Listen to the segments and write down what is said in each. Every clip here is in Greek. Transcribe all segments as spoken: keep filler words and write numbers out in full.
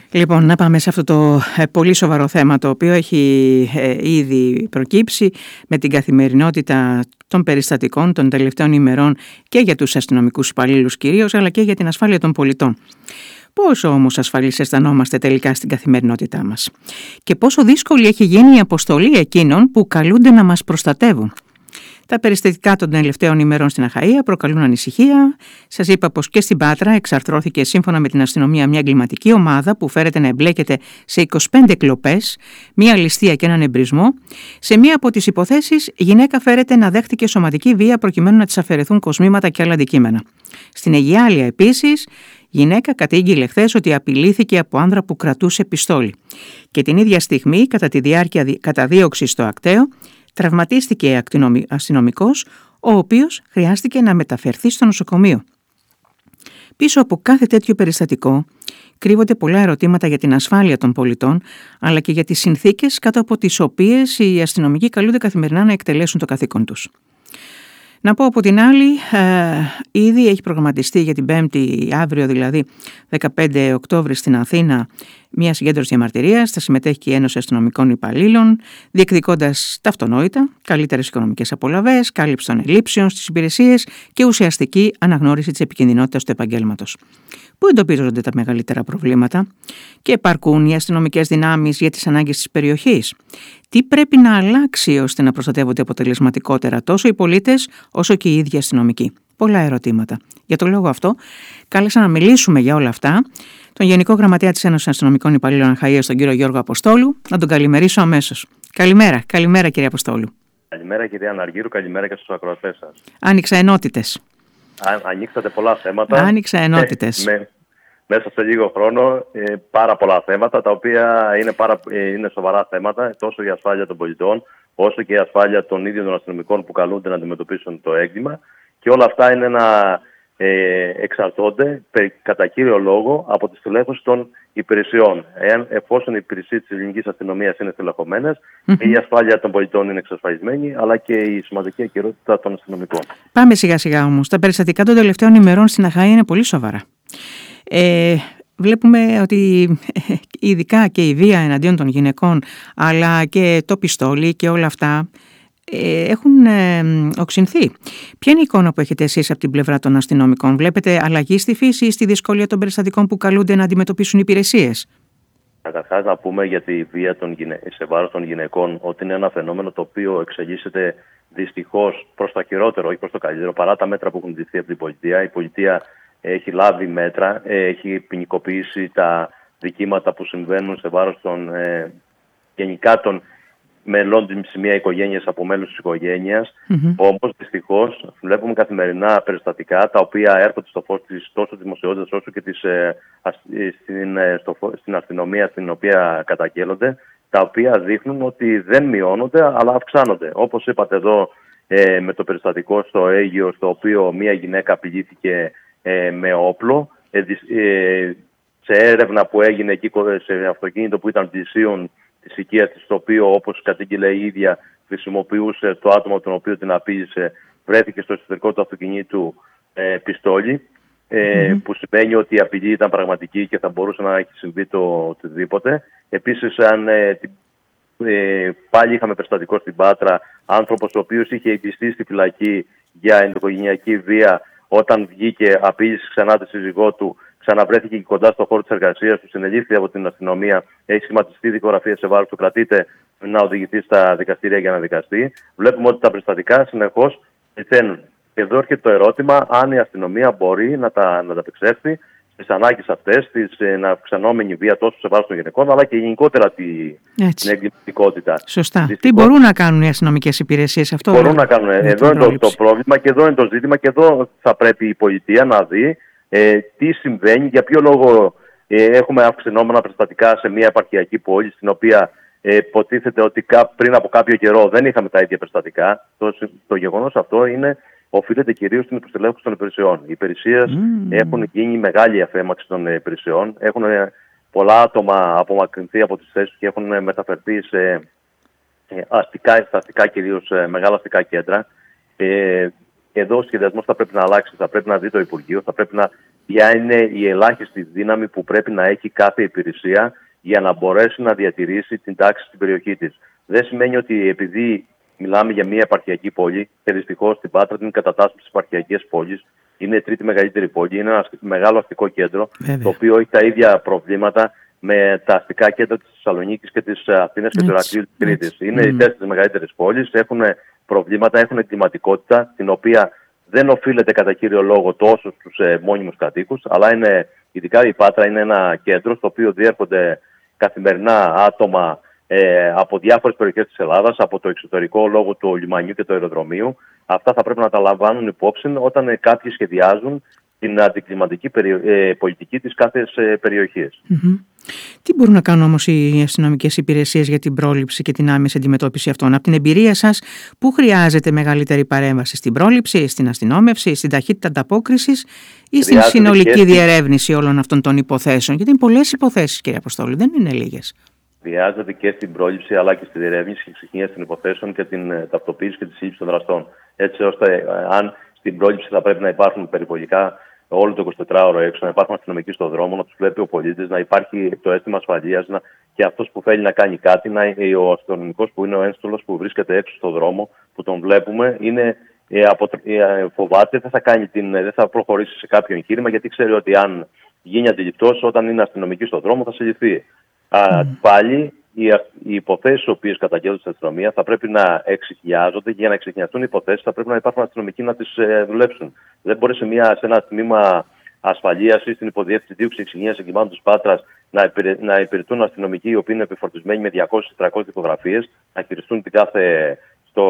Λοιπόν, να πάμε σε αυτό το ε, πολύ σοβαρό θέμα, το οποίο έχει ε, ήδη προκύψει με την καθημερινότητα των περιστατικών των τελευταίων ημερών και για τους αστυνομικούς υπαλλήλους κυρίως, αλλά και για την ασφάλεια των πολιτών. Πόσο όμως ασφαλείς αισθανόμαστε τελικά στην καθημερινότητά μας και πόσο δύσκολη έχει γίνει η αποστολή εκείνων που καλούνται να μας προστατεύουν. Τα περιστατικά των τελευταίων ημερών στην Αχαΐα προκαλούν ανησυχία. Σας είπα πως και στην Πάτρα εξαρθρώθηκε σύμφωνα με την αστυνομία μια εγκληματική ομάδα που φέρεται να εμπλέκεται σε είκοσι πέντε κλοπές, μια ληστεία και έναν εμπρισμό. Σε μία από τις υποθέσεις, η γυναίκα φέρεται να δέχτηκε σωματική βία προκειμένου να της αφαιρεθούν κοσμήματα και άλλα αντικείμενα. Στην Αιγιάλεια επίσης, γυναίκα κατήγγειλε χθες ότι απειλήθηκε από άνδρα που κρατούσε πιστόλι. Και την ίδια στιγμή, κατά τη διάρκεια καταδίωξης στο Ακταίο, τραυματίστηκε αστυνομικός, ο οποίος χρειάστηκε να μεταφερθεί στο νοσοκομείο. Πίσω από κάθε τέτοιο περιστατικό κρύβονται πολλά ερωτήματα για την ασφάλεια των πολιτών, αλλά και για τις συνθήκες κάτω από τις οποίες οι αστυνομικοί καλούνται καθημερινά να εκτελέσουν το καθήκον τους. Να πω από την άλλη, ε, ήδη έχει προγραμματιστεί για την Πέμπτη, αύριο δηλαδή, δεκαπέντε Οκτώβρη στην Αθήνα, μια συγκέντρωση διαμαρτυρίας. Θα συμμετέχει και η Ένωση Αστυνομικών Υπαλλήλων, διεκδικώντας τα αυτονόητα, καλύτερες οικονομικές απολαβές, κάλυψη των ελλείψεων στις υπηρεσίες και ουσιαστική αναγνώριση της επικινδυνότητας του επαγγέλματος. Πού εντοπίζονται τα μεγαλύτερα προβλήματα και επαρκούν οι αστυνομικές δυνάμεις για τις ανάγκες της περιοχής? Τι πρέπει να αλλάξει ώστε να προστατεύονται αποτελεσματικότερα τόσο οι πολίτες όσο και οι ίδιοι αστυνομικοί? Πολλά ερωτήματα. Για τον λόγο αυτό, κάλεσα να μιλήσουμε για όλα αυτά τον Γενικό Γραμματέα της Ένωσης Αστυνομικών Υπαλλήλων Αχαΐας, τον κύριο Γιώργο Αποστόλου, να τον καλημερίσω αμέσως. Καλημέρα, καλημέρα κύριε Αποστόλου. Καλημέρα κυρία Αναργύρου, καλημέρα και στους ακροατές σας. Άνοιξα ενότητες. Α, ανοίξατε πολλά θέματα. Άνοιξα ενότητες. Ε, με, μέσα σε λίγο χρόνο ε, πάρα πολλά θέματα, τα οποία είναι, πάρα, ε, είναι σοβαρά θέματα, τόσο η ασφάλεια των πολιτών, όσο και η ασφάλεια των ίδιων των αστυνομικών που καλούνται να αντιμετωπίσουν το έγκλημα. Και όλα αυτά είναι να ε, εξαρτώνται κατά κύριο λόγο από τη στελέχωση των υπηρεσιών. Εάν, εφόσον οι υπηρεσίες της ελληνικής αστυνομίας είναι στελεχωμένες, mm-hmm. η ασφάλεια των πολιτών είναι εξασφαλισμένη, αλλά και η σημαντική ακυρότητα των αστυνομικών. Πάμε σιγά σιγά όμως. Τα περιστατικά των τελευταίων ημερών στην Αχαΐα είναι πολύ σοβαρά. Ε, βλέπουμε ότι ειδικά και η βία εναντίον των γυναικών, αλλά και το πιστόλι και όλα αυτά έχουν ε, οξυνθεί. Ποια είναι η εικόνα που έχετε εσείς από την πλευρά των αστυνομικών? Βλέπετε αλλαγή στη φύση ή στη δυσκολία των περιστατικών που καλούνται να αντιμετωπίσουν υπηρεσίες? Καταρχάς να πούμε για τη βία των γυναί... σε βάρος των γυναικών ότι είναι ένα φαινόμενο το οποίο εξελίσσεται δυστυχώς προς το χειρότερο, όχι προς το καλύτερο, παρά τα μέτρα που έχουν ντυθεί από την πολιτεία. Η πολιτεία έχει λάβει μέτρα, έχει ποινικοποιήσει τα δικήματα που συμβαίνουν σε βάρος των ε, γενικά των μελών της μια οικογένειας από μέλους της οικογένειας. Mm-hmm. Όμως, δυστυχώς, βλέπουμε καθημερινά περιστατικά τα οποία έρχονται στο φως της τόσο δημοσιότητας όσο και της, ε, α, στην, ε, στο, στην αστυνομία στην οποία καταγγέλλονται, τα οποία δείχνουν ότι δεν μειώνονται αλλά αυξάνονται. Όπως είπατε εδώ ε, με το περιστατικό στο Αίγυο, στο οποίο μια γυναίκα απειλήθηκε ε, με όπλο, ε, ε, σε έρευνα που έγινε εκεί σε αυτοκίνητο που ήταν πλησίον της οικίας της, το οποίο, όπως κατήγγειλε η ίδια, χρησιμοποιούσε το άτομο τον οποίο την απείλησε, βρέθηκε στο εσωτερικό του αυτοκινήτου ε, πιστόλι, ε, mm-hmm. που σημαίνει ότι η απειλή ήταν πραγματική και θα μπορούσε να έχει συμβεί το οτιδήποτε. Επίσης, αν, ε, ε, πάλι είχαμε περιστατικό στην Πάτρα, άνθρωπος ο οποίος είχε εμπιστεί στη φυλακή για ενδοοικογενειακή βία, όταν βγήκε, απείλησε ξανά τη σύζυγό του, ξαναβρέθηκε και κοντά στο χώρο της εργασίας του, συνελήφθη από την αστυνομία, έχει σχηματιστεί δικογραφία σε βάρος του, κρατείται να οδηγηθεί στα δικαστήρια για να δικαστεί. Βλέπουμε ότι τα περιστατικά συνεχώς πεθαίνουν. Και εδώ έρχεται το ερώτημα αν η αστυνομία μπορεί να τα ανταπεξέλθει στις ανάγκες αυτές, στην αυξανόμενη βία τόσο σε βάρος των γυναικών, αλλά και γενικότερα την εγκληματικότητα. Σωστά. Δυστυχώς, τι μπορούν να κάνουν οι αστυνομικές υπηρεσίες αυτό? Μπορούν να κάνουν. Εδώ είναι το, το πρόβλημα και εδώ είναι το ζήτημα και εδώ θα πρέπει η πολιτεία να δει Ε, τι συμβαίνει, για ποιο λόγο ε, έχουμε αυξανόμενα περιστατικά σε μια επαρχιακή πόλη, στην οποία ε, υποτίθεται ότι κά, πριν από κάποιο καιρό δεν είχαμε τα ίδια περιστατικά. Το, το γεγονός αυτό είναι, οφείλεται κυρίως στην υποστελέχωση των υπηρεσιών. Οι υπηρεσίες mm. έχουν γίνει μεγάλη αφέμαξη των υπηρεσιών. Έχουν ε, πολλά άτομα απομακρυνθεί από τις θέσεις και έχουν ε, μεταφερθεί σε ε, αστικά, στα αστικά κυρίως ε, μεγάλα αστικά κέντρα. Ε, Εδώ ο σχεδιασμός θα πρέπει να αλλάξει, θα πρέπει να δει το Υπουργείο, θα πρέπει να ποια είναι η ελάχιστη δύναμη που πρέπει να έχει κάθε υπηρεσία για να μπορέσει να διατηρήσει την τάξη στην περιοχή της. Δεν σημαίνει ότι επειδή μιλάμε για μια επαρχιακή πόλη, και δυστυχώς στην Πάτρα την κατατάσσουμε στις επαρχιακές πόλεις, είναι η τρίτη μεγαλύτερη πόλη, είναι ένα μεγάλο αστικό κέντρο, Βέβαια. το οποίο έχει τα ίδια προβλήματα με τα αστικά κέντρα της Θεσσαλονίκης και της Αθήνας και του Ηρακλείου της Κρήτης. Είναι mm. οι τέσσερις μεγαλύτερες πόλεις, έχουν προβλήματα, έχουν εγκληματικότητα, την οποία δεν οφείλεται κατά κύριο λόγο τόσο στους ε, μόνιμους κατοίκους, αλλά είναι, ειδικά η Πάτρα είναι ένα κέντρο στο οποίο διέρχονται καθημερινά άτομα ε, από διάφορες περιοχές της Ελλάδας, από το εξωτερικό λόγω του λιμανιού και του αεροδρομίου. Αυτά θα πρέπει να τα λαμβάνουν υπόψη όταν ε, κάποιοι σχεδιάζουν την αντικλιματική περιο... ε, πολιτική της κάθε ε, περιοχής. Mm-hmm. Τι μπορούν να κάνουν όμως οι αστυνομικές υπηρεσίες για την πρόληψη και την άμεση αντιμετώπιση αυτών? Από την εμπειρία σας, πού χρειάζεται μεγαλύτερη παρέμβαση? Στην πρόληψη, στην αστυνόμευση, στην ταχύτητα ανταπόκρισης ή στην συνολική και... διερεύνηση όλων αυτών των υποθέσεων? Γιατί είναι πολλές υποθέσεις, κύριε Αποστόλου, δεν είναι λίγες. Χρειάζεται και στην πρόληψη αλλά και στη διερεύνηση και εξιχνίαση των υποθέσεων και την ταυτοποίηση και τη σύλληψη των δραστών. Έτσι ώστε, αν στην πρόληψη θα πρέπει να υπάρχουν περιπολικά όλο το εικοσιτετράωρο έξω, να υπάρχουν αστυνομικοί στον δρόμο, να τους βλέπει ο πολίτης, να υπάρχει το αίσθημα ασφαλείας να... και αυτός που θέλει να κάνει κάτι, να... ο αστυνομικός που είναι ο ένστολος που βρίσκεται έξω στον δρόμο, που τον βλέπουμε, είναι... ε, απο... ε, φοβάται, δεν θα, κάνει την... δεν θα προχωρήσει σε κάποιο εγχείρημα, γιατί ξέρει ότι αν γίνει αντιληπτός, όταν είναι αστυνομική στον δρόμο, θα συλληφθεί. Mm. Α, πάλι οι, οι υποθέσεις οι οποίες καταγγέλλονται στην αστυνομία θα πρέπει να εξιχνιάζονται και για να εξιχνιαστούν οι υποθέσεις θα πρέπει να υπάρχουν αστυνομικοί να τις ε, δουλέψουν. Δεν μπορεί σε, μια, σε ένα τμήμα ασφαλείας ή στην υποδιεύθυνση δίωξη εξιχνίασης εγκλημάτων της Πάτρας να, υπηρε, να υπηρετούν αστυνομικοί οι οποίοι είναι επιφορτισμένοι με διακόσιες με τριακόσιες δικογραφίες, να χειριστούν την κάθε. Στο,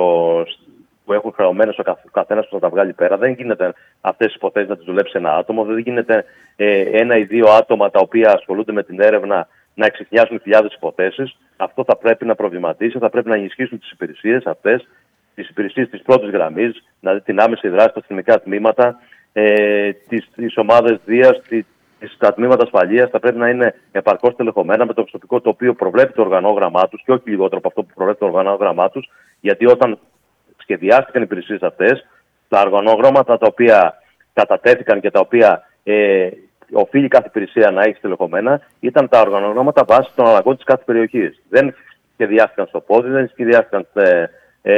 που έχουν χρεωμένες ο καθένας που θα τα βγάλει πέρα. Δεν γίνεται αυτές τις υποθέσεις να τις δουλέψει ένα άτομο. Δεν γίνεται ε, ένα ή δύο άτομα τα οποία ασχολούνται με την έρευνα να εξιχνιάσουν χιλιάδες υποθέσεις. Αυτό θα πρέπει να προβληματίσει, θα πρέπει να ενισχύσουν τις υπηρεσίες αυτές, τις υπηρεσίες της πρώτης γραμμής, δηλαδή την άμεση δράση, τα αστυνομικά τμήματα, ε, τις, τις ομάδες Δίας, τις, τα τμήματα ασφαλείας θα πρέπει να είναι επαρκώς τελεχωμένα με το προσωπικό το οποίο προβλέπει το οργανόγραμμά τους και όχι λιγότερο από αυτό που προβλέπει το οργανόγραμμά τους, γιατί όταν σχεδιάστηκαν οι υπηρεσίες αυτές, τα οργανόγραμματα τα οποία κατατέθηκαν και τα οποία ε, οφείλει κάθε υπηρεσία να έχει στελεχωμένα, ήταν τα οργανόγραμματα βάσει των αναγκών της κάθε περιοχής. Δεν σχεδιάστηκαν στο πόδι, δεν σχεδιάστηκαν σε,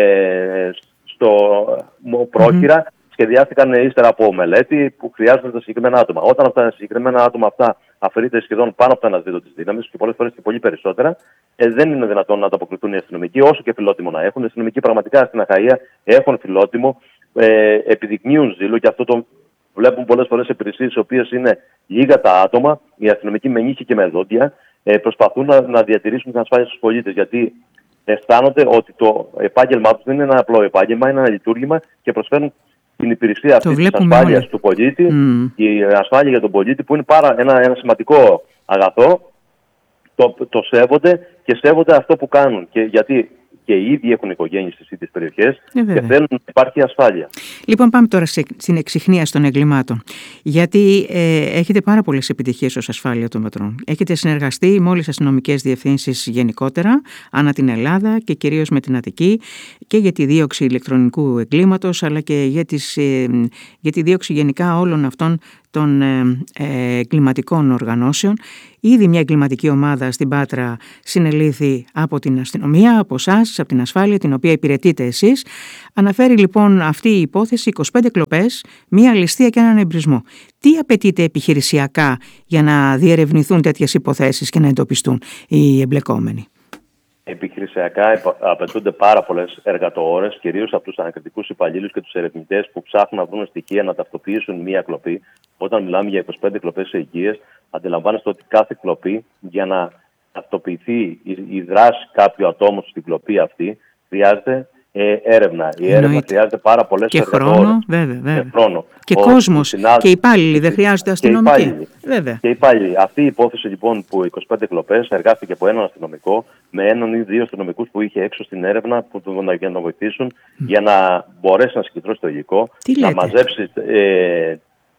ε, στο πρόχειρα, mm-hmm. σχεδιάστηκαν ύστερα από μελέτη που χρειάζονται τα συγκεκριμένα άτομα. Όταν αυτά τα συγκεκριμένα άτομα αυτά αφαιρείται σχεδόν πάνω από το ένα τρίτο της δύναμης και πολλές φορές και πολύ περισσότερα, ε, δεν είναι δυνατόν να ανταποκριθούν οι αστυνομικοί, όσο και φιλότιμο να έχουν. Οι αστυνομικοί πραγματικά στην Αχαΐα έχουν φιλότιμο, ε, επιδεικνύουν ζήλο και αυτό το βλέπουν πολλές φορές σε υπηρεσίες οι οποίες είναι λίγα τα άτομα, οι αστυνομικοί με νύχια και με δόντια, ε, προσπαθούν να, να διατηρήσουν την ασφάλεια στους πολίτες. Γιατί αισθάνονται ότι το επάγγελμά τους δεν είναι ένα απλό επάγγελμα, είναι ένα λειτουργήμα και προσφέρουν την υπηρεσία αυτή της ασφάλειας του πολίτη, mm. η ασφάλεια για τον πολίτη που είναι πάρα ένα, ένα σημαντικό αγαθό, το, το σέβονται και σέβονται αυτό που κάνουν. Και γιατί και οι ίδιοι έχουν οικογένειες στις ίδιες περιοχές ε, και θέλουν να υπάρχει ασφάλεια. Λοιπόν, πάμε τώρα στην εξιχνίαση των εγκλημάτων. Γιατί ε, έχετε πάρα πολλές επιτυχίες ως ασφάλεια των μετρών. Έχετε συνεργαστεί με όλες τις αστυνομικές διευθύνσεις γενικότερα, ανά την Ελλάδα και κυρίως με την Αττική, και για τη δίωξη ηλεκτρονικού εγκλήματος, αλλά και για, τις, ε, για τη δίωξη γενικά όλων αυτών των ε, εγκληματικών οργανώσεων. Ήδη μια εγκληματική ομάδα στην Πάτρα συνελήφθη από την αστυνομία, από εσάς, από την ασφάλεια την οποία υπηρετείτε εσείς. Αναφέρει λοιπόν αυτή η υπόθεση είκοσι πέντε κλοπές, μία ληστεία και έναν εμπρισμό. Τι απαιτείται επιχειρησιακά για να διερευνηθούν τέτοιες υποθέσεις και να εντοπιστούν οι εμπλεκόμενοι? Επιχειρησιακά απαιτούνται πάρα πολλές εργατοώρες, κυρίως από τους ανακριτικούς υπαλλήλους και τους ερευνητές που ψάχνουν να βρουν στοιχεία να ταυτοποιήσουν μία κλοπή. Όταν μιλάμε για είκοσι πέντε κλοπές σε οικίες, αντιλαμβάνεστε ότι κάθε κλοπή, για να ταυτοποιηθεί η δράση κάποιου ατόμου στην κλοπή αυτή, χρειάζεται ε, έρευνα. Η Εννοείται. έρευνα χρειάζεται πάρα πολλές και χρόνο, βέβαια, βέβαια. Και, χρόνο. και Ο, κόσμος συνάδελ... και υπάλληλοι, δεν χρειάζονται αστυνομικοί. Και βέβαια. Και υπάλληλοι. Αυτή η υπόθεση λοιπόν που είκοσι πέντε κλοπές εργάστηκε από έναν αστυνομικό με έναν ή δύο αστυνομικούς που είχε έξω στην έρευνα που τον, για να βοηθήσουν mm. για να μπορέσει να συγκεντρώσει το υλικό, Τι να μαζέψει ε,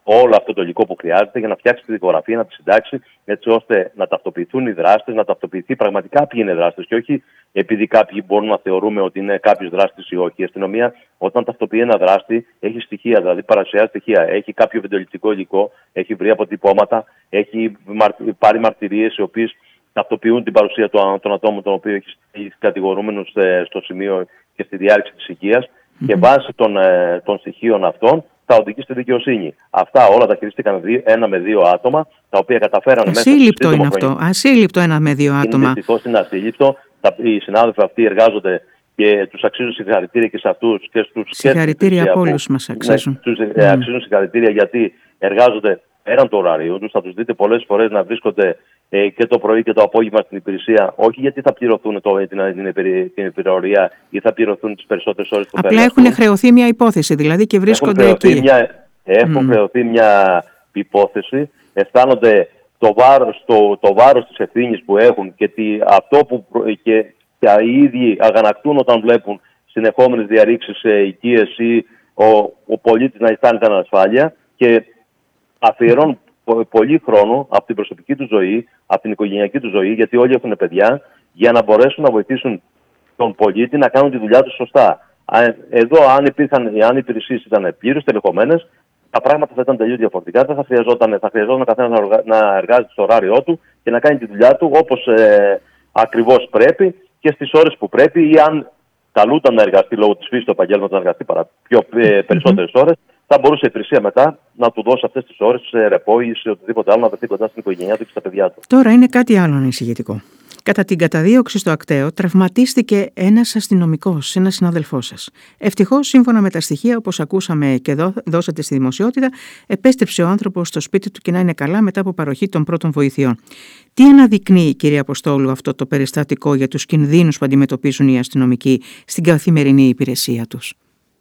όλο αυτό το υλικό που χρειάζεται για να φτιάξει τη δικογραφία, να τη συντάξει, έτσι ώστε να ταυτοποιηθούν οι δράστες, να ταυτοποιηθεί πραγματικά ποιοι είναι δράστες και όχι επειδή κάποιοι μπορούν να θεωρούμε ότι είναι κάποιος δράστης ή όχι. Η αστυνομία, όταν ταυτοποιεί ένα δράστη, έχει στοιχεία, δηλαδή παρουσιάζει στοιχεία. Έχει κάποιο βιντεοληπτικό υλικό, έχει βρει αποτυπώματα, έχει πάρει μαρτυρίες οι οποίες ταυτοποιούν την παρουσία των ατόμων, τον οποίο έχει κατηγορούμενους στο σημείο και στη διάρκεια της οικίας. Mm-hmm. Και βάσει των, των στοιχείων αυτών θα οδηγεί στη δικαιοσύνη. Αυτά όλα τα χειρίστηκαν δύο, ένα με δύο άτομα, τα οποία καταφέρανε μέσα. Ασύλληπτο είναι αυτό. Ασύλληπτο ένα με δύο άτομα. Είναι δυστυχώς είναι ασύλληπτο. Οι συνάδελφοι αυτοί εργάζονται και τους αξίζουν συγχαρητήρια και σε αυτούς και στους. Συγχαρητήρια από όλους μας αξίζουν. Ναι, τους mm. αξίζουν συγχαρητήρια γιατί εργάζονται πέραν του ωραρίου τους. Θα τους δείτε πολλές φορές να βρίσκονται ε, και το πρωί και το απόγευμα στην υπηρεσία, όχι γιατί θα πληρωθούν το, την, την, την υπηρεσία ή θα πληρωθούν τις περισσότερες ώρες που απλά έχουν χρεωθεί μια υπόθεση δηλαδή και βρίσκονται έχουν εκεί. Μια, έχουν mm. χρεωθεί μια υπόθεση, αισθάνονται το βάρος, το, το βάρος της ευθύνης που έχουν και τι, αυτό που και, και οι ίδιοι αγανακτούν όταν βλέπουν συνεχόμενες διαρρήξεις σε οικίες ή ο, ο πολίτης να αισθάνεται ανασφάλεια και αφιερώνουν πολύ χρόνο από την προσωπική του ζωή, από την οικογενειακή του ζωή, γιατί όλοι έχουν παιδιά, για να μπορέσουν να βοηθήσουν τον πολίτη να κάνουν τη δουλειά του σωστά. Εδώ, αν, υπήρχαν, αν οι υπηρεσίες ήταν πλήρως τελεχωμένες, τα πράγματα θα ήταν τελείως διαφορετικά. Δεν θα χρειαζόταν, θα χρειαζόταν καθένας να, να εργάζεται στο ωράριό του και να κάνει τη δουλειά του όπως ε, ακριβώς πρέπει και στις ώρες που πρέπει, ή αν καλούταν να εργαστεί λόγω της φύσης του επαγγέλματος να εργαστεί παρά, πιο, ε, περισσότερες mm-hmm. ώρες, θα μπορούσε η υπηρεσία μετά να του δώσει αυτές τις ώρες σε ρεπό ή σε οτιδήποτε άλλο, να βρεθεί κοντά στην οικογένειά του και στα παιδιά του. Τώρα είναι κάτι άλλο ανησυχητικό. Κατά την καταδίωξη στο ακταίο, τραυματίστηκε ένας αστυνομικός, ένας συνάδελφός σας. Ευτυχώς, σύμφωνα με τα στοιχεία, όπως ακούσαμε και δώ, δώσατε στη δημοσιότητα, επέστρεψε ο άνθρωπος στο σπίτι του και να είναι καλά μετά από παροχή των πρώτων βοηθειών. Τι αναδεικνύει, κυρία Αποστόλου, αυτό το περιστατικό για τους κινδύνους που αντιμετωπίζουν οι αστυνομικοί στην καθημερινή υπηρεσία τους?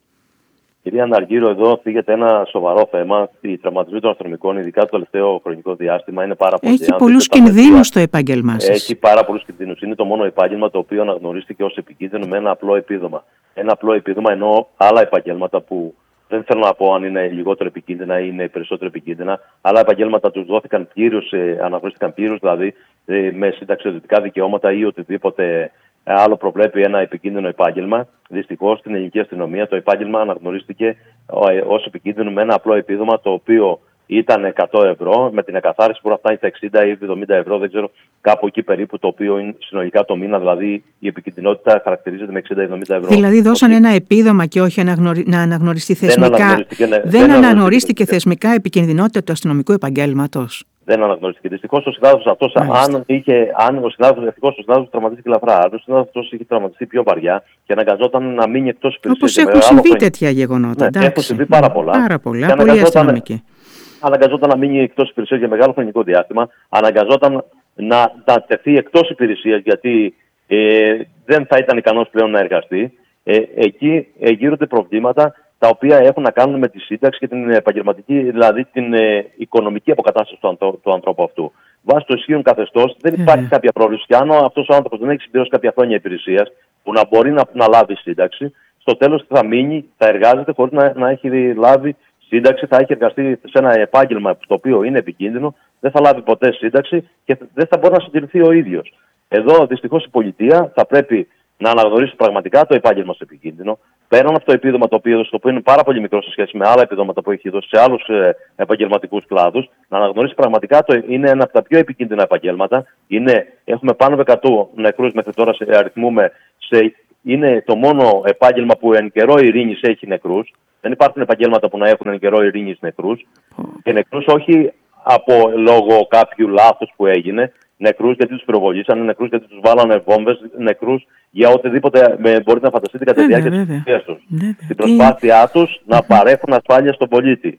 Κυρία Ναργύρο, εδώ φύγεται ένα σοβαρό θέμα. Οι τραυματισμοί των αστυνομικών, ειδικά το τελευταίο χρονικό διάστημα, είναι πάρα πολύ. Έχει πολλούς κινδύνους στο επάγγελμά σας. Έχει πάρα πολλούς κινδύνους. Είναι το μόνο επάγγελμα το οποίο αναγνωρίστηκε ως επικίνδυνο με ένα απλό επίδομα. Ένα απλό επίδομα, ενώ άλλα επαγγέλματα που δεν θέλω να πω αν είναι λιγότερο επικίνδυνα ή είναι περισσότερο επικίνδυνα, άλλα επαγγέλματα τους δόθηκαν πλήρως, αναγνωρίστηκαν πλήρως, δηλαδή με συνταξιοδοτικά δικαιώματα ή οτιδήποτε άλλο προβλέπει ένα επικίνδυνο επάγγελμα. Δυστυχώς στην ελληνική αστυνομία το επάγγελμα αναγνωρίστηκε ως επικίνδυνο με ένα απλό επίδομα, το οποίο ήταν εκατό ευρώ, με την εκαθάριση που να φτάνει στα εξήντα ή εβδομήντα ευρώ, δεν ξέρω, κάπου εκεί περίπου, το οποίο είναι συνολικά το μήνα, δηλαδή η επικίνδυνοτητα χαρακτηρίζεται με εξήντα με εβδομήντα ευρώ. Δηλαδή δώσαν ένα επίδομα και όχι αναγνωρι... να αναγνωριστεί θεσμικά. Δεν αναγνωρίστηκε, ναι, δεν δεν αναγνωρίστηκε θεσμικά επικινδυνότητα του αστυνομικού επαγγέλματος. Δεν αναγνωρίστηκε. Δυστυχώς ο συνάδελφος αυτός, αν, είχε, αν ο συνάδελφος, ευτυχώς ο συνάδελφος τραυματίστηκε ελαφρά, αν ο συνάδελφος αυτός είχε τραυματιστεί πιο βαριά και αναγκαζόταν να μείνει εκτός υπηρεσίας. Όπως έχουν συμβεί τέτοια γεγονότα. Ναι, έχουν συμβεί πάρα πολλά. Πάρα πολλά. Πολλοί αστυνομικοί. Αναγκαζόταν να μείνει εκτός υπηρεσίας για μεγάλο χρονικό διάστημα, αναγκαζόταν να, να τεθεί εκτός υπηρεσίας γιατί ε, δεν θα ήταν ικανός πλέον να εργαστεί. Ε, εκεί ε, γύρονται προβλήματα τα οποία έχουν να κάνουν με τη σύνταξη και την επαγγελματική, δηλαδή την ε, οικονομική αποκατάσταση του, αντρο, του ανθρώπου αυτού. Βάσει το ισχύον καθεστώς δεν υπάρχει mm. κάποια πρόβληση. Και αν αυτός ο άνθρωπος δεν έχει συμπληρώσει κάποια χρόνια υπηρεσίας που να μπορεί να, να λάβει σύνταξη, στο τέλος θα μείνει, θα εργάζεται χωρίς να, να έχει λάβει σύνταξη, θα έχει εργαστεί σε ένα επάγγελμα το οποίο είναι επικίνδυνο, δεν θα λάβει ποτέ σύνταξη και δεν θα μπορεί να συντηρηθεί ο ίδιος. Εδώ δυστυχώς η πολιτεία θα πρέπει να αναγνωρίσει πραγματικά το επάγγελμα σε επικίνδυνο, πέραν από το επίδομα το οποίο, το οποίο είναι πάρα πολύ μικρό σε σχέση με άλλα επιδόματα που έχει δώσει σε άλλους ε, επαγγελματικούς κλάδους, να αναγνωρίσει πραγματικά το είναι ένα από τα πιο επικίνδυνα επαγγέλματα. Είναι, έχουμε πάνω από εκατό νεκρούς μέχρι τώρα, σε, αριθμούμε, σε, είναι το μόνο επάγγελμα που εν καιρό ειρήνης έχει νεκρούς. Δεν υπάρχουν επαγγέλματα που να έχουν εν καιρό ειρήνης νεκρούς. Και νεκρούς όχι από λόγω κάποιου λάθους που έγινε, νεκρούς γιατί τους πυροβολήσαν, νεκρούς γιατί τους βάλανε βόμβες, νεκρούς για οτιδήποτε μπορείτε να φανταστείτε κατά τη διάρκεια της θητείας τους. Στην προσπάθειά τους να παρέχουν ασφάλεια στον πολίτη.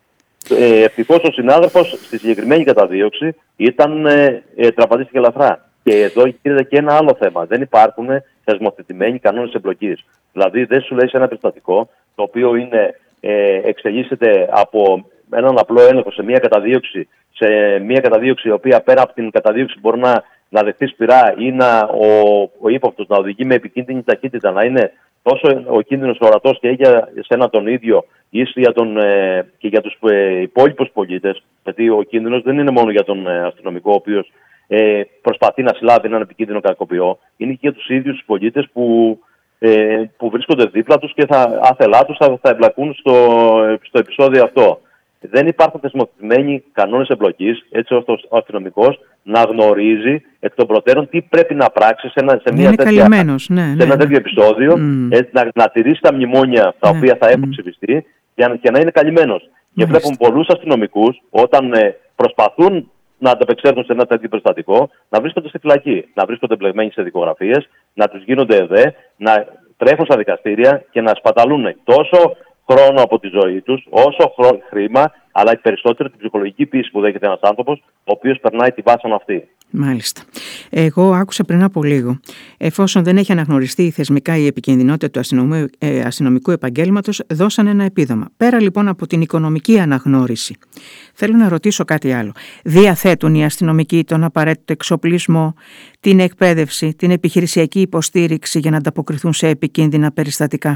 Ε, ευτυχώς ο συνάδελφος στη συγκεκριμένη καταδίωξη ήταν ε, ε, τραυματίστηκε ελαφρά. Και εδώ γίνεται και ένα άλλο θέμα. Δεν υπάρχουν θεσμοθετημένοι κανόνες εμπλοκής. Δηλαδή δεν σου λέει σε ένα περιστατικό το οποίο είναι, ε, εξελίσσεται από έναν απλό έλεγχο σε μια καταδίωξη, σε μια καταδίωξη η οποία πέρα από την καταδίωξη μπορεί να, να δεχτεί σπυρά ή να, ο, ο ύποπτος να οδηγεί με επικίνδυνη ταχύτητα, να είναι τόσο ο κίνδυνος ορατός και για σένα τον ίδιο ή για τον, ε, και για τους ε, υπόλοιπους πολίτες, γιατί ο κίνδυνος δεν είναι μόνο για τον ε, αστυνομικό, ο οποίος ε, προσπαθεί να συλλάβει έναν επικίνδυνο κακοποιό, είναι και για τους ίδιους τους πολίτες που, ε, που βρίσκονται δίπλα τους και θα, άθελά τους θα, θα εμπλακούν στο, στο επεισόδιο αυτό. Δεν υπάρχουν θεσμοθετημένοι κανόνες εμπλοκής, έτσι ώστε ο αστυνομικός να γνωρίζει εκ των προτέρων τι πρέπει να πράξει σε ένα, σε μια τέτοια, ναι, σε ναι, ένα ναι. τέτοιο επεισόδιο, mm. έτσι, να, να τηρήσει τα μνημόνια τα ναι. οποία θα έχουν mm. ψηφιστεί και, και να είναι καλυμμένος. Και βλέπουν πολλούς αστυνομικούς όταν ε, προσπαθούν να ανταπεξέλθουν σε ένα τέτοιο περιστατικό, να βρίσκονται στη φυλακή, να βρίσκονται μπλεγμένοι σε δικογραφίες, να τους γίνονται ΕΔΕ, να τρέχουν στα δικαστήρια και να σπαταλούν τόσο χρόνο από τη ζωή τους, όσο χρόνο, χρήμα, αλλά περισσότερο την ψυχολογική πίεση που δέχεται ένας άνθρωπος, ο οποίος περνάει τη βάσανα αυτή. Μάλιστα. Εγώ άκουσα πριν από λίγο, εφόσον δεν έχει αναγνωριστεί θεσμικά η επικινδυνότητα του αστυνομικού, ε, αστυνομικού επαγγέλματος, δώσαν ένα επίδομα. Πέρα λοιπόν από την οικονομική αναγνώριση, θέλω να ρωτήσω κάτι άλλο. Διαθέτουν οι αστυνομικοί τον απαραίτητο εξοπλισμό, την εκπαίδευση, την επιχειρησιακή υποστήριξη για να ανταποκριθούν σε επικίνδυνα περιστατικά?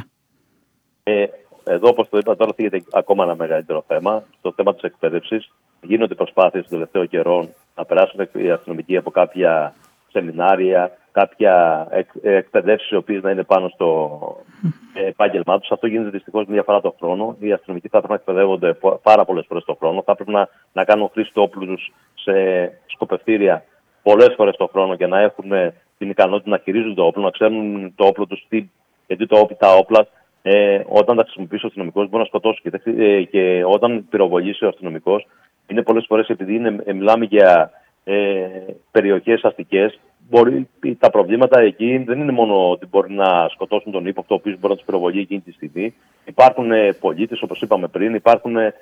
Ε, Εδώ, όπως το είπα, τώρα θίγεται ακόμα ένα μεγαλύτερο θέμα. Στο θέμα της εκπαίδευσης, γίνονται προσπάθειες τον τελευταίο καιρό να περάσουν οι αστυνομικοί από κάποια σεμινάρια, κάποια εκ, εκπαιδεύσεις οι οποίες να είναι πάνω στο επάγγελμά τους. Αυτό γίνεται δυστυχώς μία φορά το χρόνο. Οι αστυνομικοί θα πρέπει να εκπαιδεύονται πάρα πολλές φορές το χρόνο. Θα πρέπει να, να κάνουν χρήση του όπλου τους σε σκοπευτήρια πολλές φορές το χρόνο και να έχουν την ικανότητα να χειρίζονται το όπλο, να ξέρουν το όπλο τους, γιατί το, τα όπλα. Ε, όταν τα χρησιμοποιήσει ο αστυνομικός μπορεί να σκοτώσει. Και, ε, και όταν πυροβολήσει ο αστυνομικός, είναι πολλές φορές, επειδή είναι, ε, μιλάμε για ε, περιοχές αστικές, μπορεί, τα προβλήματα εκεί δεν είναι μόνο ότι μπορεί να σκοτώσουν τον ύποπτο, ο οποίος μπορεί να τους πυροβολεί εκείνη τη στιγμή. Υπάρχουν ε, πολίτες, όπως είπαμε πριν, υπάρχουν ε,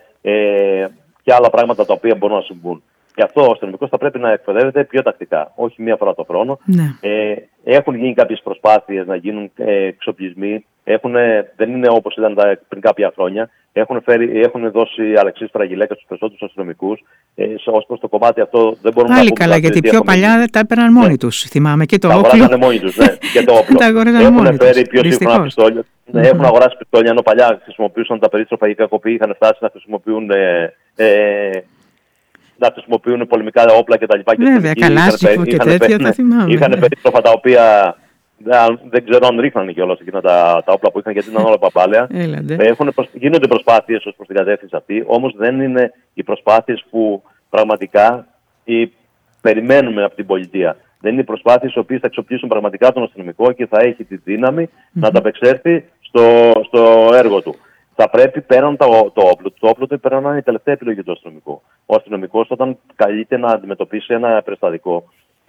και άλλα πράγματα τα οποία μπορούν να συμβούν. Γι' αυτό ο αστυνομικός θα πρέπει να εκπαιδεύεται πιο τακτικά, όχι μία φορά το χρόνο. Ναι. Ε, έχουν γίνει κάποιες προσπάθειες να γίνουν ε, εξοπλισμοί. Έχουν, δεν είναι όπως ήταν τα, πριν κάποια χρόνια. Έχουν, φέρει, έχουν δώσει αλεξίσφαιρα γυλαίκα στους περισσότερους αστυνομικούς. Ε, ως προς το κομμάτι αυτό δεν μπορούμε Πάλι να πούμε. Πάλι καλά, γιατί πιο παλιά δεν τα έπαιρναν μόνοι ναι. τους. Θυμάμαι και το τα όπλο. Τα αγοράζανε μόνοι τους, ναι, και το όπλο. Έχουν φέρει πιο σύγχρονα πιστόλια. Mm-hmm. Ναι, έχουν αγοράσει πιστόλια, ενώ παλιά χρησιμοποιούσαν τα περίστροφα, οι κακοποιοί είχαν φτάσει να χρησιμοποιούν. Ε, ε, να χρησιμοποιούν πολεμικά όπλα κτλ. Βέβαια, καλάσικο και τέτοια, θα θυμάμαι. Είχαν ναι. περίστροφα τα οποία δεν, δεν ξέρω αν ρίχνανε κιόλας εκείνα τα, τα όπλα που είχαν, γιατί ήταν όλα παπάλαια. Προσ... Γίνονται προσπάθειες ως προς την κατεύθυνση αυτή, όμως δεν είναι οι προσπάθειες που πραγματικά οι... περιμένουμε από την πολιτεία. Δεν είναι οι προσπάθειες οι οποίες θα εξοπλίσουν πραγματικά τον αστυνομικό και θα έχει τη δύναμη mm-hmm. να ανταπεξέλθει στο, στο έργο του. Θα πρέπει πέραν το, το όπλο, το όπλο του πρέπει να είναι η τελευταία επιλογή του αστυνομικού. Ο αστυνομικός, όταν καλείται να αντιμετωπίσει ένα περιστατικό,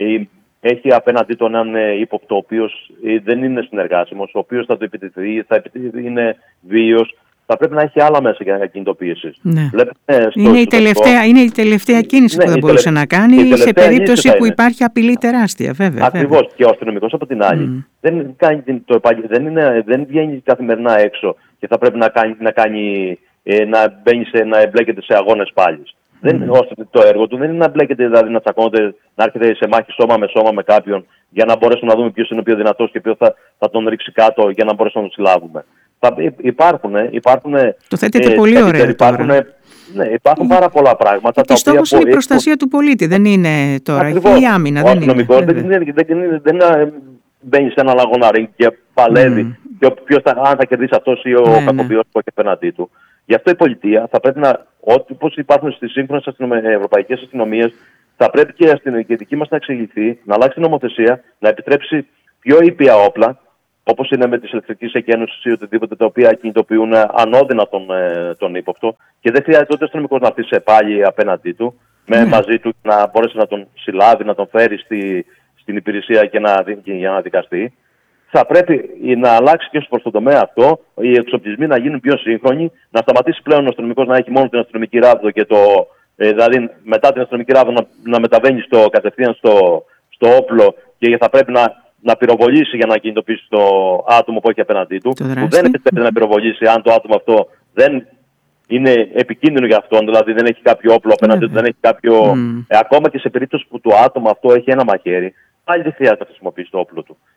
έχει απέναντί του έναν ύποπτο, ο οποίος δεν είναι συνεργάσιμος, ο οποίος θα το επιτεθεί, θα επιτεθεί, είναι βίαιος, θα πρέπει να έχει άλλα μέσα για κινητοποίηση. Ναι. Είναι, η τελευταία, είναι η τελευταία κίνηση ναι, που θα μπορούσε να κάνει σε περίπτωση που υπάρχει απειλή τεράστια, βέβαια. Ακριβώς. Βέβαια. Και ο αστυνομικός από την άλλη mm. δεν, κάνει, το, δεν, είναι, δεν βγαίνει καθημερινά έξω και θα πρέπει να, κάνει, να, κάνει, να, μπαίνει σε, να εμπλέκεται σε αγώνες πάλης. Mm. Δεν, το έργο του δεν είναι να μπλέκεται, δηλαδή να τσακώνεται, να έρχεται σε μάχη σώμα με σώμα με κάποιον για να μπορέσουμε να δούμε ποιος είναι ο πιο δυνατός και ποιος θα, θα τον ρίξει κάτω για να μπορέσουμε να τον συλλάβουμε. Υπάρχουν, υπάρχουν. Το θέτετε ε, πολύ ωραία. Υπάρχουν, ναι, υπάρχουν πάρα πολλά πράγματα. Και στόχος είναι η προστασία έχουν... του πολίτη, δεν είναι τώρα. Ακριβώς. Η άμυνα. Ο αστυνομικός δεν, δεν, δεν, δεν, δεν μπαίνει σε έναν αγώνα ring και παλεύει. Mm. Και ποιος θα, αν θα κερδίσει αυτός ή ο ναι, κακοποιός που έχει απέναντί του. Γι' αυτό η πολιτεία θα πρέπει να. Όπως υπάρχουν στις σύγχρονες ευρωπαϊκές αστυνομίες, θα πρέπει και η αστυνομική δική μας να εξηγηθεί, να αλλάξει νομοθεσία, να επιτρέψει πιο ήπια όπλα. Όπως είναι με τις ηλεκτρικές εκένωσης ή οτιδήποτε, τα οποία κινητοποιούν ανώδυνα τον, τον ύποπτο και δεν χρειάζεται ούτε ο αστυνομικός να έρθει σε πάλι απέναντί του, με, mm. μαζί του, να μπορέσει να τον συλλάβει, να τον φέρει στη, στην υπηρεσία και να, και για να δικαστεί. Θα πρέπει να αλλάξει και προς το τομέα αυτό, οι εξοπλισμοί να γίνουν πιο σύγχρονοι, να σταματήσει πλέον ο αστυνομικός να έχει μόνο την αστυνομική ράβδο και το. Ε, δηλαδή μετά την αστυνομική ράβδο να, να μεταβαίνει στο, κατευθείαν στο, στο όπλο και θα πρέπει να. να πυροβολήσει για να κινητοποιήσει το άτομο που έχει απέναντί του, που δεν επιτρέπεται να πυροβολήσει αν το άτομο αυτό δεν είναι επικίνδυνο για αυτόν, δηλαδή δεν έχει κάποιο όπλο απέναντί του, δεν έχει κάποιο. Mm. Ε, ακόμα και σε περίπτωση που το άτομο αυτό έχει ένα μαχαίρι, πάλι δεν χρειάζεται να χρησιμοποιήσει το όπλο του.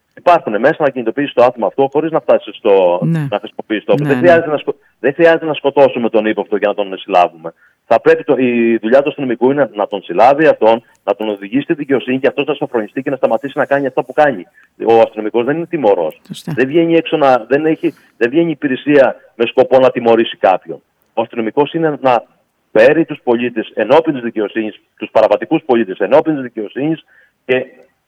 υπάρχουν μέσα να κινητοποιήσει το άτομο αυτό χωρίς να φτάσει στο ναι. να χρησιμοποιήσει το όπλο. Ναι, δεν, ναι. να σκο... δεν χρειάζεται να σκοτώσουμε τον ύποπτο για να τον συλλάβουμε. Θα πρέπει το... η δουλειά του αστυνομικού είναι να τον συλλάβει αυτόν, να τον οδηγήσει στη δικαιοσύνη και αυτός να σοφρονιστεί και να σταματήσει να κάνει αυτό που κάνει. Ο αστυνομικός δεν είναι τιμωρός. Δεν βγαίνει έξω να... δεν, έχει... δεν βγαίνει υπηρεσία με σκοπό να τιμωρήσει κάποιον. Ο αστυνομικός είναι να φέρει τους πολίτες ενώπιν της δικαιοσύνης, τους παραβατικούς πολίτες ενώπιν της δικαιοσύνης και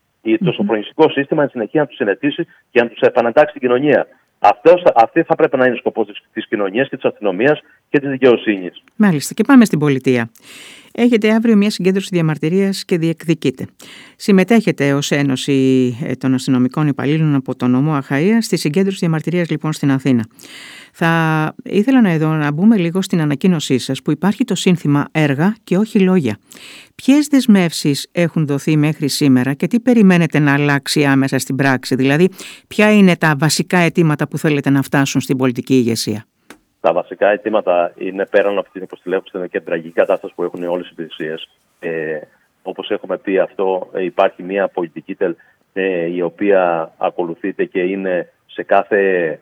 το σοφρονιστικό σύστημα εν συνεχεία να τους συνετίσει και να τους επανεντάξει στην κοινωνία. Αυτός, αυτή θα πρέπει να είναι ο σκοπός της, της κοινωνίας και της αστυνομίας και της δικαιοσύνης. Μάλιστα. Και πάμε στην πολιτεία. Έχετε αύριο μια συγκέντρωση διαμαρτυρίας και διεκδικείτε. Συμμετέχετε ως Ένωση των Αστυνομικών Υπαλλήλων από τον νομό Αχαΐα στη συγκέντρωση διαμαρτυρίας λοιπόν στην Αθήνα. Θα ήθελα να, εδώ, να μπούμε λίγο στην ανακοίνωσή σας που υπάρχει το σύνθημα έργα και όχι λόγια. Ποιες δεσμεύσεις έχουν δοθεί μέχρι σήμερα και τι περιμένετε να αλλάξει άμεσα στην πράξη? Δηλαδή, ποια είναι τα βασικά αιτήματα που θέλετε να φτάσουν στην πολιτική ηγεσία? Τα βασικά αιτήματα είναι πέραν από την υποστηλέχωση και την τραγική κατάσταση που έχουν όλες οι υπηρεσίες. Ε, όπως έχουμε πει αυτό, υπάρχει μια πολιτική ε, η οποία ακολουθείται και είναι σε κάθε...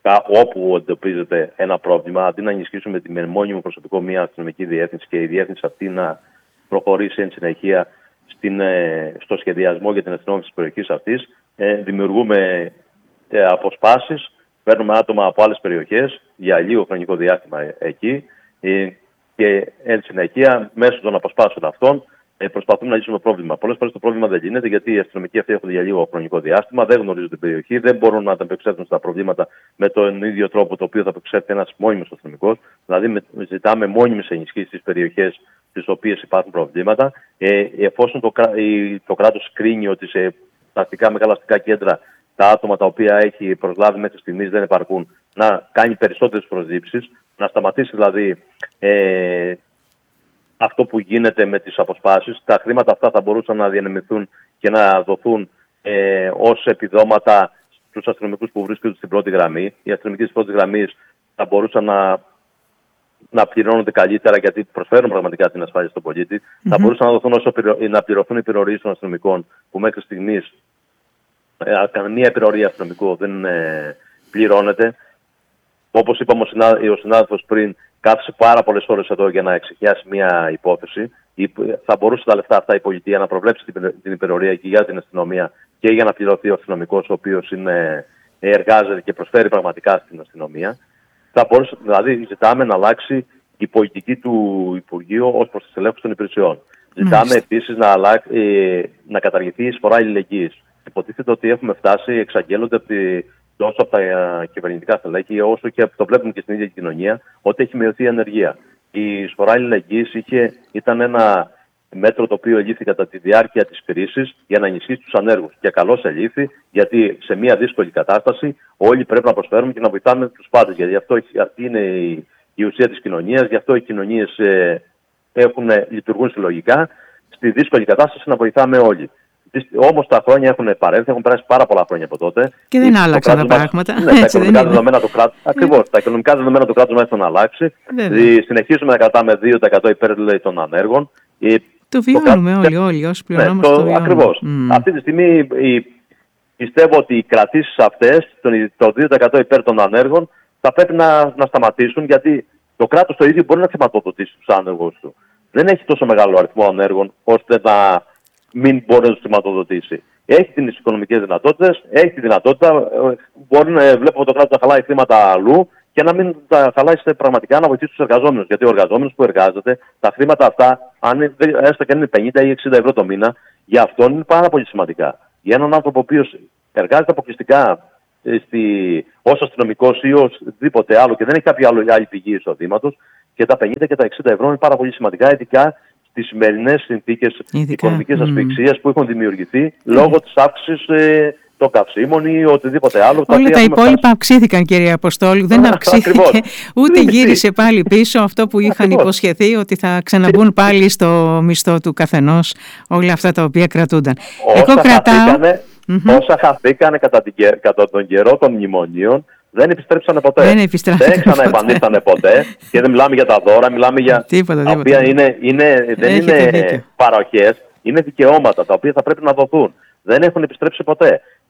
όπου εντοπίζεται ένα πρόβλημα, αντί να ενισχύσουμε με μόνιμο προσωπικό μια αστυνομική διεύθυνση και η διεύθυνση αυτή να προχωρήσει εν συνεχεία στην, στο σχεδιασμό για την αστυνόμευση της περιοχής αυτής, ε, δημιουργούμε ε, αποσπάσεις, παίρνουμε άτομα από άλλες περιοχές για λίγο χρονικό διάστημα εκεί ε, και εν συνεχεία μέσω των αποσπάσεων αυτών ε, προσπαθούμε να λύσουμε το πρόβλημα. Πολλές φορές το πρόβλημα δεν λύνεται γιατί οι αστυνομικοί αυτοί έχουν για λίγο χρονικό διάστημα, δεν γνωρίζουν την περιοχή, δεν μπορούν να ανταπεξέλθουν στα προβλήματα με τον ίδιο τρόπο το οποίο θα απεξέλθει ένας μόνιμος αστυνομικός. Δηλαδή, με, ζητάμε μόνιμες ενισχύσεις στις περιοχές στις οποίες υπάρχουν προβλήματα. Ε, εφόσον το, το κράτος κρίνει ότι σε αστικά μεγάλα αστικά κέντρα τα άτομα τα οποία έχει προσλάβει μέχρι στιγμής δεν επαρκούν, να κάνει περισσότερες προσλήψεις, να σταματήσει δηλαδή. Ε, αυτό που γίνεται με τις αποσπάσεις. Τα χρήματα αυτά θα μπορούσαν να διανεμηθούν και να δοθούν ε, ως επιδόματα στους αστυνομικούς που βρίσκονται στην πρώτη γραμμή. Οι αστυνομικοί της πρώτης γραμμής θα μπορούσαν να, να πληρώνονται καλύτερα γιατί προσφέρουν πραγματικά την ασφάλεια στον πολίτη. Mm-hmm. Θα μπορούσαν να, δοθούν όσο, να πληρωθούν οι επιρροές των αστυνομικών που μέχρι στιγμής ε, καμία επιρροή αστυνομικού δεν ε, πληρώνεται. Όπως είπαμε ο συνάδελφος πριν, κάθισε πάρα πολλές ώρες εδώ για να εξηγιάσει μια υπόθεση. Θα μπορούσε τα λεφτά αυτά η πολιτεία να προβλέψει την υπερορία και για την αστυνομία και για να πληρωθεί ο αστυνομικός ο οποίος είναι, εργάζεται και προσφέρει πραγματικά στην αστυνομία. Θα μπορούσε, δηλαδή, ζητάμε να αλλάξει η πολιτική του Υπουργείου ως προς τις ελέγχους των υπηρεσιών. Mm. Ζητάμε επίσης να, ε, να καταργηθεί η εισφορά αλληλεγγύης. Υποτίθεται ότι έχουμε φτάσει, εξαγγέλλονται από τη. Τόσο από τα κυβερνητικά στελέχη, όσο και το βλέπουμε και στην ίδια κοινωνία, ότι έχει μειωθεί η ανεργία. Η εισφορά αλληλεγγύης ήταν ένα μέτρο το οποίο ελήφθη κατά τη διάρκεια της κρίσης για να ενισχύσει τους ανέργους. Και καλώς ελήφθη, γιατί σε μια δύσκολη κατάσταση όλοι πρέπει να προσφέρουμε και να βοηθάμε τους πάντες. Γιατί αυτό, αυτή είναι η, η ουσία της κοινωνίας, γι' αυτό οι κοινωνίες ε, έχουν, λειτουργούν συλλογικά. Στη δύσκολη κατάσταση να βοηθάμε όλοι. Όμως τα χρόνια έχουν παρέλθει, έχουν περάσει πάρα πολλά χρόνια από τότε. Και δεν άλλαξαν τα πράγματα. Ναι, τα οικονομικά δεδομένα του κράτους. Ακριβώς. Τα οικονομικά δεδομένα του κράτους μας έχουν αλλάξει. Συνεχίζουμε να κρατάμε δύο τοις εκατό υπέρ των ανέργων. Το βιώνουμε το όλοι, όλοι όσοι πληρώνουμε στο βιώνουμε. Ακριβώς. Mm. Αυτή τη στιγμή πιστεύω ότι οι κρατήσεις αυτές, το δύο τοις εκατό υπέρ των ανέργων, θα πρέπει να, να σταματήσουν γιατί το κράτος το ίδιο μπορεί να χρηματοδοτήσει τους άνεργους του. Δεν έχει τόσο μεγάλο αριθμό ανέργων ώστε να μην μπορεί να τους χρηματοδοτήσει. Έχει τις οικονομικές δυνατότητες, έχει τη δυνατότητα, μπορεί να βλέπω το κράτος να χαλάει χρήματα αλλού και να μην τα χαλάει πραγματικά να βοηθήσει τους εργαζόμενους. Γιατί ο εργαζόμενος που εργάζεται, τα χρήματα αυτά, αν έστω και αν είναι πενήντα ή εξήντα ευρώ το μήνα, για αυτόν είναι πάρα πολύ σημαντικά. Για έναν άνθρωπο ο οποίος εργάζεται αποκλειστικά στη, ως αστυνομικός ή οσδήποτε άλλο και δεν έχει κάποια άλλη πηγή εισοδήματος, και τα πενήντα και τα εξήντα ευρώ είναι πάρα πολύ σημαντικά, ειδικά στις σημερινές συνθήκες οικονομικής mm. ασφυξίας που έχουν δημιουργηθεί mm. λόγω της αύξησης ε, των καυσίμων ή οτιδήποτε άλλο. Όλα τα υπόλοιπα φτάσει. αυξήθηκαν, κύριε Αποστόλου. Δεν αυξήθηκε, ούτε γύρισε πάλι πίσω αυτό που είχαν Ακριβώς. υποσχεθεί ότι θα ξαναμπούν πάλι στο μισθό του καθενός όλα αυτά τα οποία κρατούνταν. Όσα Εγώ κρατάω... χαθήκανε, mm-hmm. όσα χαθήκανε κατά, την, κατά τον καιρό των μνημονίων, δεν επιστρέψανε ποτέ. Δεν, δεν ξαναεπανήλθανε ποτέ. Και δεν μιλάμε για τα δώρα, μιλάμε για τίποτα, τα οποία είναι, είναι, δεν είναι παροχές, είναι δικαιώματα τα οποία θα πρέπει να δοθούν. Δεν έχουν επιστρέψει ποτέ.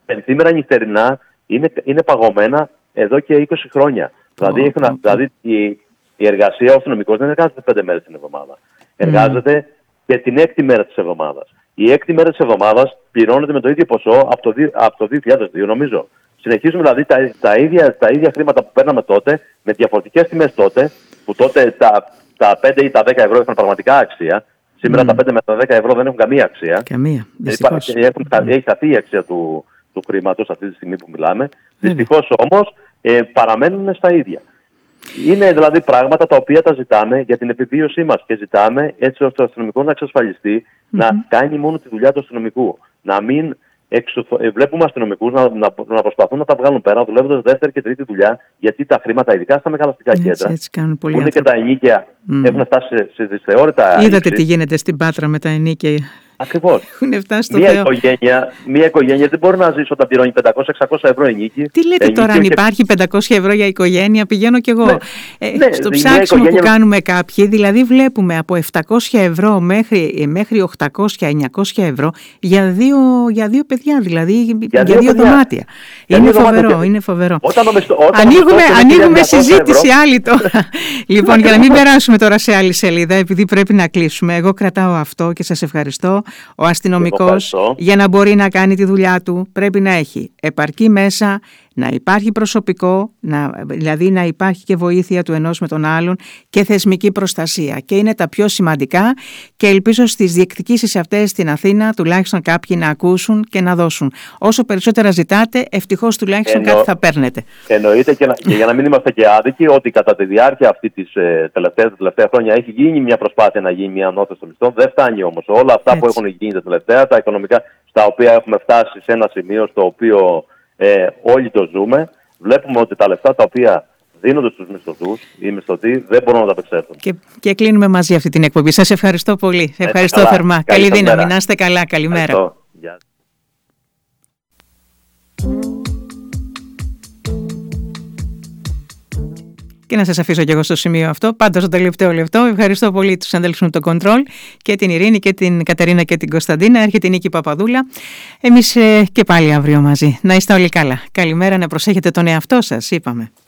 πενθήμερα νυχτερινά είναι, είναι παγωμένα εδώ και είκοσι χρόνια. Oh, δηλαδή, έχουν, oh. δηλαδή η, η εργασία, ο αστυνομικός δεν εργάζεται πέντε μέρες την εβδομάδα. Mm. Εργάζεται και την έκτη μέρα της εβδομάδας. Η έκτη μέρα της εβδομάδας πληρώνεται με το ίδιο ποσό από το, από το δύο χιλιάδες δύο, νομίζω. Συνεχίζουμε δηλαδή τα, τα, ίδια, τα ίδια χρήματα που παίρναμε τότε, με διαφορετικές τιμές τότε, που τότε τα, τα πέντε ή τα δέκα ευρώ είχαν πραγματικά αξία. Σήμερα mm. τα πέντε με τα δέκα ευρώ δεν έχουν καμία αξία. Καμία. Δυστυχώς. Έχουν, mm. Έχει χαθεί η αξία του, του χρήματος αυτή τη στιγμή που μιλάμε. Mm. Δυστυχώς όμως ε, παραμένουν στα ίδια. Είναι δηλαδή πράγματα τα οποία τα ζητάμε για την επιβίωσή μας και ζητάμε έτσι ώστε το αστυνομικό να εξασφαλιστεί mm-hmm. να κάνει μόνο τη δουλειά του αστυνομικού. Να μην εξουθο... βλέπουμε αστυνομικούς να, να, να προσπαθούν να τα βγάλουν πέρα δουλεύοντας δεύτερη και τρίτη δουλειά, γιατί τα χρήματα, ειδικά στα μεγαλαστικά έτσι, κέντρα, έτσι κάνουν που είναι και τα ενίκαια, mm. έχουν φτάσει σε, σε δυσθεώρητα. Είδατε τι γίνεται στην Πάτρα με τα ενίκαια. Ακριβώς. Έχουν φτάσει στο μία, Θεό. Οικογένεια, μία οικογένεια δεν μπορεί να ζήσει όταν πληρώνει πεντακόσια με εξακόσια ευρώ ενίκη. Τι λέτε τώρα, αν και... υπάρχει πεντακόσια ευρώ για οικογένεια, πηγαίνω κι εγώ. Ναι, ε, ναι, στο ψάξιμο οικογένεια... που κάνουμε κάποιοι, δηλαδή βλέπουμε από επτακόσια ευρώ μέχρι, μέχρι οκτακόσια με εννιακόσια ευρώ για δύο, για δύο παιδιά, δηλαδή για, για δύο, δύο δωμάτια. Για είναι, δύο φοβερό, δωμάτια. είναι φοβερό, όταν μεστο, όταν ανοίγουμε ανοίγουμε συζήτηση άλλη τώρα. Λοιπόν, για να μην περάσουμε τώρα σε άλλη σελίδα, επειδή πρέπει να κλείσουμε, εγώ κρατάω αυτό και σας ευχαριστώ. Ο αστυνομικός για να μπορεί να κάνει τη δουλειά του πρέπει να έχει επαρκή μέσα, να υπάρχει προσωπικό, να, δηλαδή να υπάρχει και βοήθεια του ενός με τον άλλον και θεσμική προστασία. Και είναι τα πιο σημαντικά και ελπίζω στις διεκδικήσεις αυτές στην Αθήνα τουλάχιστον κάποιοι να ακούσουν και να δώσουν. Όσο περισσότερα ζητάτε, ευτυχώς τουλάχιστον Εννο... κάτι θα παίρνετε. Εννοείται και, να, και για να μην είμαστε και άδικοι ότι κατά τη διάρκεια αυτή της ε, τελευταία, τελευταία χρόνια έχει γίνει μια προσπάθεια να γίνει μια ανώθεση των μισθών. Δεν φτάνει όμως. Όλα αυτά Έτσι. που έχουν γίνει τα τελευταία, τα οικονομικά στα οποία έχουμε φτάσει σε ένα σημείο στο οποίο Ε, όλοι το ζούμε, βλέπουμε ότι τα λεφτά τα οποία δίνονται στους μισθωτούς, οι μισθωτοί δεν μπορούν να τα απεξέλθουν. Και, και κλείνουμε μαζί αυτή την εκπομπή. Σας ευχαριστώ πολύ. Σε ευχαριστώ καλά. θερμά. Καλή, Καλή δύναμη. Να είστε καλά. Καλημέρα. Και να σας αφήσω και εγώ στο σημείο αυτό, πάντα στο τελευταίο λεπτό. Ευχαριστώ πολύ τους συναδέλφους με το Control και την Ειρήνη και την Κατερίνα και την Κωνσταντίνα. Έρχεται η Νίκη Παπαδούλα. Εμείς ε, και πάλι αύριο μαζί. Να είστε όλοι καλά. Καλημέρα, να προσέχετε τον εαυτό σας, είπαμε.